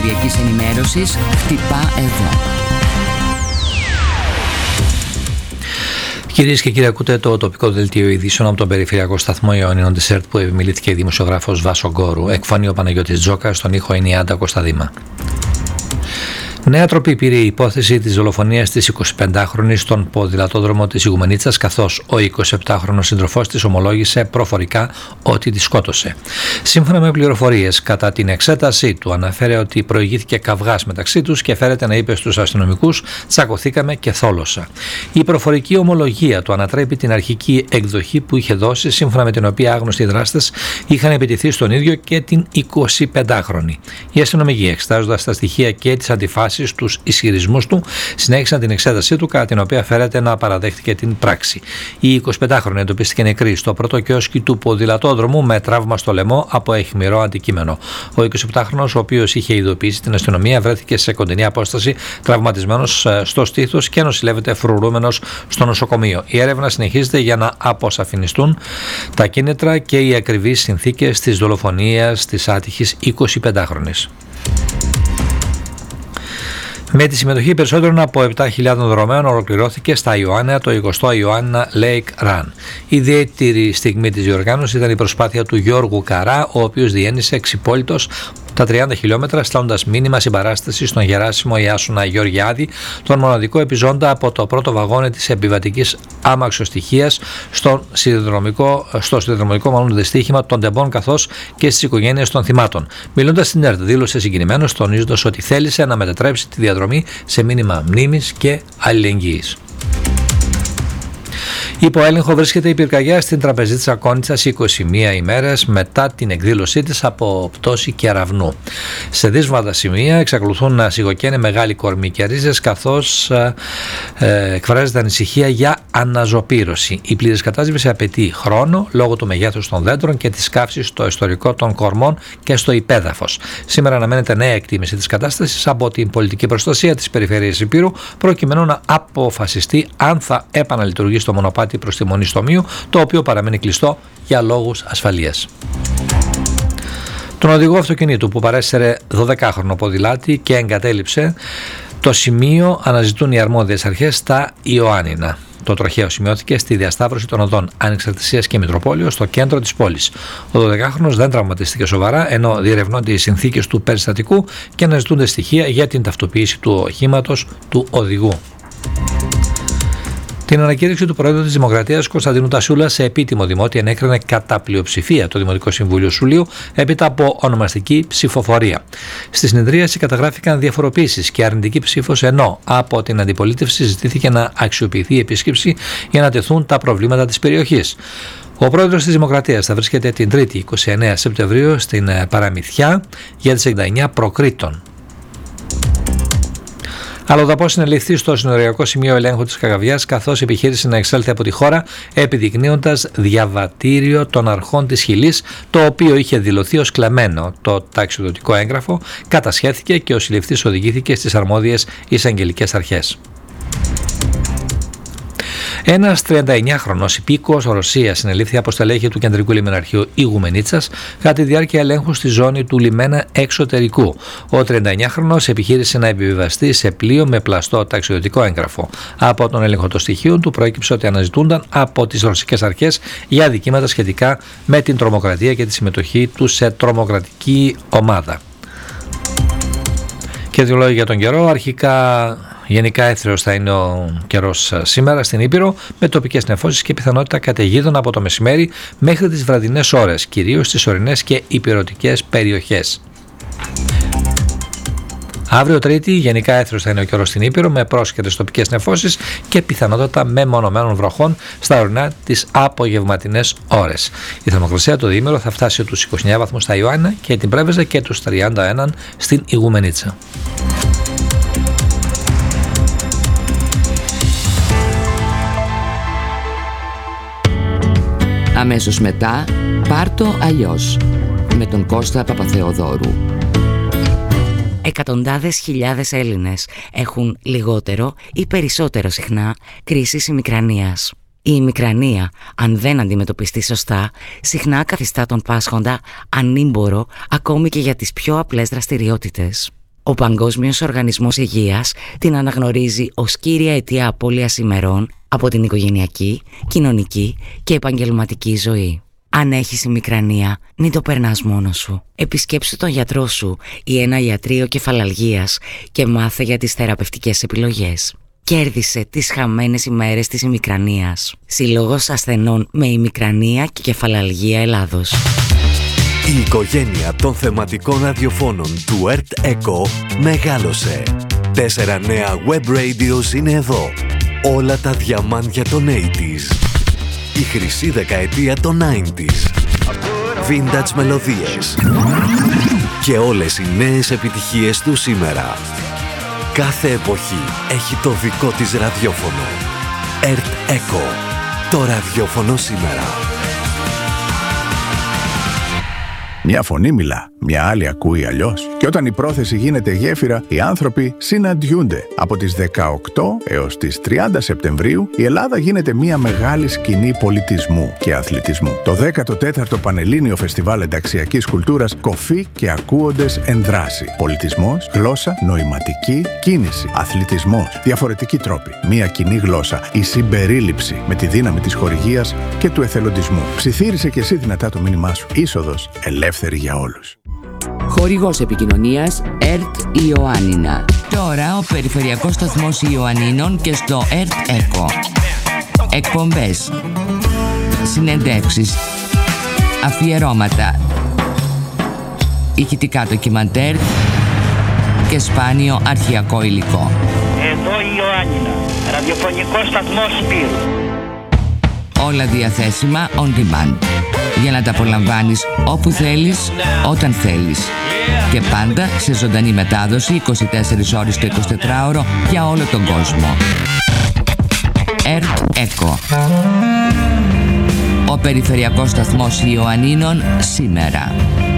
περιφερειακής ενημέρωσης χτυπά εδώ. Κυρίες και κύριοι, ακούτε το τοπικό δελτίο ειδήσεων από τον περιφερειακό σταθμό Ιωαννίνων της ΕΡΤ που επιμιλήθηκε η δημοσιογράφος Βάσο Γκόρου. Εκφωνεί ο Παναγιώτης Τζόκας, στον ήχο είναι η Άντα Κωνσταδήμα. Νέα τροπή πήρε η υπόθεση της δολοφονίας της 25χρονης στον ποδηλατόδρομο της Ιγουμενίτσας, καθώς ο 27χρονος σύντροφός της ομολόγησε προφορικά ότι τη σκότωσε. Σύμφωνα με πληροφορίες, κατά την εξέτασή του αναφέρε ότι προηγήθηκε καυγάς μεταξύ τους και φέρεται να είπε στους αστυνομικούς «τσακωθήκαμε και θόλωσα». Η προφορική ομολογία του ανατρέπει την αρχική εκδοχή που είχε δώσει, σύμφωνα με την οποία άγνωστοι δράστες είχαν επιτεθεί στον ίδιο και την 25χρονη. Οι αστυνομικοί, εξετάζοντας τα στοιχεία και τις αντιφάσεις τους ισχυρισμούς του, συνέχισαν την εξέτασή του, κατά την οποία φέρεται να παραδέχτηκε την πράξη. Η 25χρονη εντοπίστηκε νεκρή στο πρώτο κιόσκι του ποδηλατόδρομου με τραύμα στο λαιμό από αιχμηρό αντικείμενο. Ο 27χρονος, ο οποίος είχε ειδοποιήσει την αστυνομία, βρέθηκε σε κοντινή απόσταση τραυματισμένος στο στήθος και νοσηλεύεται φρουρούμενος στο νοσοκομείο. Η έρευνα συνεχίζεται για να αποσαφινιστούν τα κίνητρα και οι ακριβείς συνθήκες της δολοφονίας της άτυχης 25χρονης. Με τη συμμετοχή περισσότερων από 7.000 δρομέων ολοκληρώθηκε στα Ιωάννεα το 20ο Ιωάννα Lake Run. Η ιδιαίτερη στιγμή της διοργάνωσης ήταν η προσπάθεια του Γιώργου Καρά, ο οποίος διένυσε εξυπόλυτος τα 30 χιλιόμετρα, στέλνοντας μήνυμα συμπαράσταση στον Γεράσιμο Ιάσουνα Γεωργιάδη, τον μοναδικό επιζώντα από το πρώτο βαγόνι της επιβατικής άμαξοστοιχείας στο σιδηροδρομικό δυστύχημα των Τεμπών, καθώς και στις οικογένειες των θυμάτων. Μιλώντας στην ΕΡΤ, δήλωσε συγκινημένος, τονίζοντας ότι θέλησε να μετατρέψει τη διαδρομή σε μήνυμα μνήμης και αλληλεγγύης. Υπό έλεγχο βρίσκεται η πυρκαγιά στην τραπεζίτσα Κόνιτσας 21 ημέρες μετά την εκδήλωσή της από πτώση κεραυνού. Σε δύσβατα σημεία εξακολουθούν να σιγοκαίνε μεγάλη κορμοί και ρίζες, καθώς εκφράζεται ανησυχία για αναζωπήρωση. Η πλήρης κατάσβεση απαιτεί χρόνο λόγω του μεγέθους των δέντρων και της καύσης στο ιστορικό των κορμών και στο υπέδαφος. Σήμερα αναμένεται νέα εκτίμηση της κατάστασης από την πολιτική προστασία της Περιφέρειας Ηπείρου, προκειμένου να αποφασιστεί αν θα επαναλειτουργήσει το μονοπάτι προς τη Μονή Στομίου, το οποίο παραμένει κλειστό για λόγους ασφαλείας. Τον οδηγό αυτοκινήτου που παρέσυρε 12χρονο ποδηλάτη και εγκατέλειψε το σημείο αναζητούν οι αρμόδιες αρχές στα Ιωάννινα. Το τροχαίο σημειώθηκε στη διασταύρωση των οδών Ανεξαρτησίας και Μητροπόλεως στο κέντρο της πόλης. Ο 12χρονος δεν τραυματίστηκε σοβαρά, ενώ διερευνώνται οι συνθήκες του περιστατικού και αναζητούνται στοιχεία για την ταυτοποίηση του οχήματος του οδηγού. Την ανακήρυξη του Προέδρου της Δημοκρατίας Κωνσταντίνου Τασούλα σε επίτιμο δημότη ενέκρινε κατά πλειοψηφία το Δημοτικό Συμβούλιο Σουλίου έπειτα από ονομαστική ψηφοφορία. Στη συνεδρίαση καταγράφηκαν διαφοροποίησεις και αρνητική ψήφος, ενώ από την αντιπολίτευση ζητήθηκε να αξιοποιηθεί η επίσκεψη για να τεθούν τα προβλήματα της περιοχής. Ο πρόεδρος της Δημοκρατίας θα βρίσκεται την 3η 29 Σεπτεμβρίου στην Παραμυθιά για τις 69 προκρίτων. Αλλοδαπός συνελήφθη στο συνοριακό σημείο ελέγχου της Καγαβιάς, καθώς επιχείρησε να εξέλθει από τη χώρα επιδεικνύοντας διαβατήριο των αρχών της Χιλής, το οποίο είχε δηλωθεί ως κλεμμένο. Το ταξιδιωτικό έγγραφο κατασχέθηκε και ο συλληφθής οδηγήθηκε στις αρμόδιες εισαγγελικές αρχές. Ένας 39χρονος υπήκοος Ρωσίας συνελήφθη από στελέχη του κεντρικού λιμεναρχείου Ιγουμενίτσας κατά τη διάρκεια ελέγχου στη ζώνη του λιμένα εξωτερικού. Ο 39χρονος επιχείρησε να επιβιβαστεί σε πλοίο με πλαστό ταξιδιωτικό έγγραφο. Από τον έλεγχο των στοιχείων του προέκυψε ότι αναζητούνταν από τις ρωσικές αρχές για αδικήματα σχετικά με την τρομοκρατία και τη συμμετοχή του σε τρομοκρατική ομάδα. Και δύο λόγια για τον καιρό. Αρχικά, γενικά έθριος θα είναι ο καιρός σήμερα στην Ήπειρο, με τοπικές νεφώσεις και πιθανότητα καταιγίδων από το μεσημέρι μέχρι τις βραδινές ώρες, κυρίως στις ορεινές και ηπειρωτικές περιοχές. Αύριο Τρίτη, γενικά έθριος θα είναι ο καιρός στην Ήπειρο, με πρόσχετες τοπικές νεφώσεις και πιθανότατα μεμονωμένων βροχών στα ορεινά τις απογευματινές ώρες. Η θερμοκρασία το διήμερο θα φτάσει τους 29 βαθμούς στα Ιωάννα και την Πρέβεζα και τους 31 στην Ιγουμενίτσα. Αμέσως μετά, πάρτο αλλιώς, με τον Κώστα Παπαθεοδόρου. Εκατοντάδες χιλιάδες Έλληνες έχουν λιγότερο ή περισσότερο συχνά κρίσεις ημικρανίας. Η ημικρανία, αν δεν αντιμετωπιστεί σωστά, συχνά καθιστά τον πάσχοντα ανήμπορο ακόμη και για τις πιο απλές δραστηριότητες. Ο Παγκόσμιος Οργανισμός Υγείας την αναγνωρίζει ως κύρια αιτία απώλειας ημερών από την οικογενειακή, κοινωνική και επαγγελματική ζωή. Αν έχεις ημικρανία, μην το περνάς μόνος σου. Επισκέψου τον γιατρό σου ή ένα ιατρείο κεφαλαλγίας και μάθε για τις θεραπευτικές επιλογές. Κέρδισε τις χαμένες ημέρες της ημικρανίας. Συλλόγος ασθενών με ημικρανία και κεφαλαλγία Ελλάδος. Η οικογένεια των θεματικών ραδιοφώνων του Earth Echo μεγάλωσε. 4 νέα web radios είναι εδώ. Όλα τα διαμάντια των 80s. Η χρυσή δεκαετία των 90s. Vintage μελωδίες. Και όλες οι νέες επιτυχίες του σήμερα. Κάθε εποχή έχει το δικό της ραδιόφωνο. Earth Echo. Το ραδιόφωνο σήμερα. Μια φωνή μιλά, μια άλλη ακούει αλλιώς. Και όταν η πρόθεση γίνεται γέφυρα, οι άνθρωποι συναντιούνται. Από τις 18 έως τις 30 Σεπτεμβρίου, η Ελλάδα γίνεται μια μεγάλη σκηνή πολιτισμού και αθλητισμού. Το 14ο Πανελλήνιο Φεστιβάλ Ενταξιακής Κουλτούρας κοφεί και ακούοντες εν δράση. Πολιτισμός, γλώσσα, νοηματική, κίνηση, αθλητισμός, διαφορετικοί τρόποι. Μια κοινή γλώσσα, η συμπερίληψη με τη δύναμη της χορηγίας και του εθελοντισμού. Ψιθύρισε και εσύ δυνατά το μήνυμά σου. Είσοδος ελεύθερη για όλους. Χορηγός επικοινωνίας ΕΡΤ Ιωάννινα. Τώρα ο περιφερειακός σταθμός Ιωαννίνων και στο Earth Echo. Εκπομπές, συνεντεύξεις, αφιερώματα, ηχητικά ντοκιμαντέρ και σπάνιο αρχειακό υλικό. Εδώ η Ιωάννινα, ραδιοφωνικός σταθμός Σπύρου. Όλα διαθέσιμα on demand, για να τα απολαμβάνεις όπου θέλεις, όταν θέλεις. Και πάντα σε ζωντανή μετάδοση 24 ώρες το 24ωρο για όλο τον κόσμο. Earth Echo. Ο περιφερειακός σταθμός Ιωαννίνων σήμερα.